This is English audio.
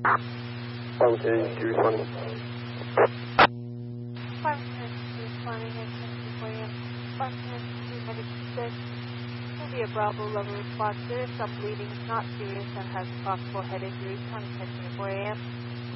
Pharmacy responding. Pharmacy responding at 10:04 a.m. Pharmacy medical will be a Bravo level responsive. Some bleeding is not serious and has possible head injuries. Time 10:24 a.m.